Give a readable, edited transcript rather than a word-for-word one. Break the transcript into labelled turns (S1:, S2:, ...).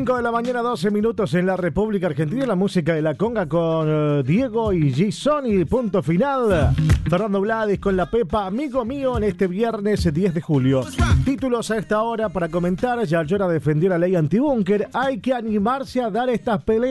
S1: 5 de la mañana, 12 minutos en la República Argentina. La música de la conga con Diego y G-Son y punto final. Fernando Bladis con La Pepa, amigo mío, en este viernes 10 de julio. Títulos a esta hora para comentar. Yayora defendió la ley antibúnker. Hay que animarse a dar estas peleas.